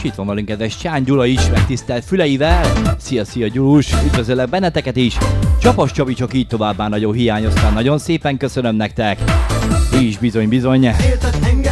és itt van velünk kedves Csán Gyula is, megtisztelt füleivel. Szia Gyulus, üdvözöllek benneteket is. Csapas Csabi, csak így tovább, már nagyon hiányoztál, nagyon szépen köszönöm nektek. És bizony.